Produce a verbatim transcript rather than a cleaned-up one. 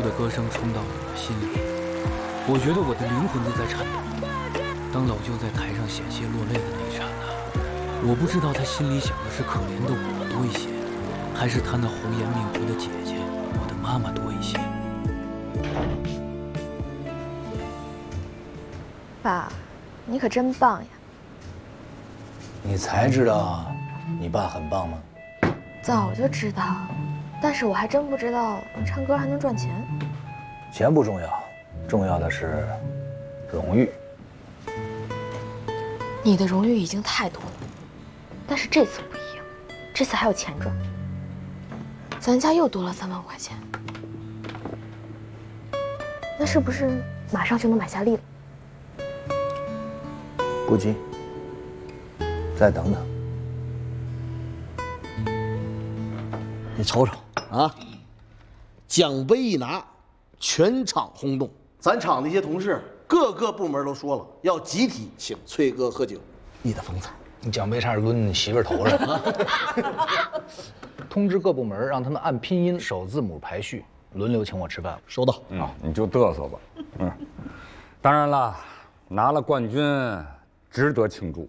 的歌声冲到了我心里，我觉得我的灵魂都在颤抖。当老舅在台上险些落泪的那一刹那，我不知道他心里想的是可怜的我多一些，还是他那红颜命苦的姐姐，我的妈妈多一些。 爸，你可真棒呀！ 你才知道你爸很棒吗？ 早就知道，但是我还真不知道唱歌还能赚钱。 钱不重要，重要的是荣誉。 你的荣誉已经太多了，但是这次不一样，这次还有钱赚。咱家又多了三万块钱，那是不是马上就能买下地了？ 不急，再等等。 你瞅瞅啊，奖杯一拿，全场轰动。咱厂的一些同事，各个部门都说了，要集体请崔哥喝酒。你的风采， 你奖杯差点抡你媳妇儿头上啊！通知各部门，让他们按拼音首字母排序，轮流请我吃饭。 收到。 嗯，你就嘚瑟吧。嗯，当然了，拿了冠军值得庆祝，